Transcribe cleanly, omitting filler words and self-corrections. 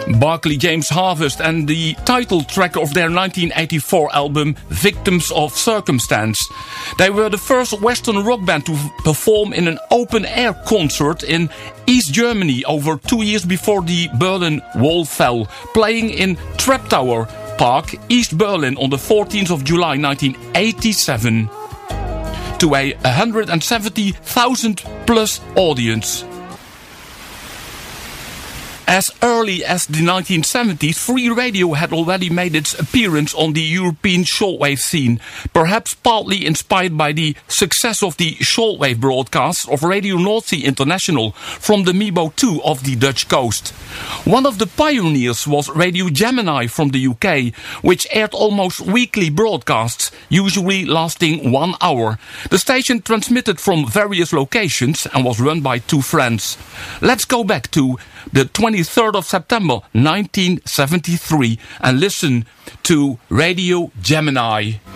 Barclay James Harvest and the title track of their 1984 album Victims of Circumstance. They were the first Western rock band to perform in an open-air concert in East Germany over 2 years before the Berlin Wall fell, playing in Treptower Park, East Berlin on the 14th of July 1987 to a 170,000 plus audience. As early as the 1970s, free radio had already made its appearance on the European shortwave scene, perhaps partly inspired by the success of the shortwave broadcasts of Radio North Sea International from the Mebo 2 of the Dutch coast. One of the pioneers was Radio Gemini from the UK, which aired almost weekly broadcasts, usually lasting 1 hour. The station transmitted from various locations and was run by two friends. Let's go back to the 23rd of September 1973 and listen to Radio Gemini.